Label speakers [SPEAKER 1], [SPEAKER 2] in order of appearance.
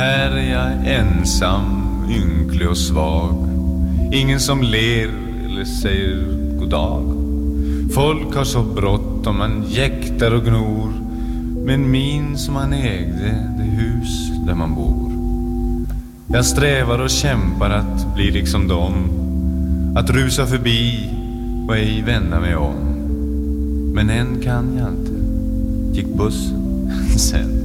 [SPEAKER 1] här är jag ensam, ynklig och svag. Ingen som ler eller säger god dag. Folk har så bråttom, man jäktar och gnor. Men min som man ägde, det hus där man bor. Jag strävar och kämpar att bli liksom dem. Att rusa förbi och ej vända mig om. Men än kan jag inte. Gick bussen sen.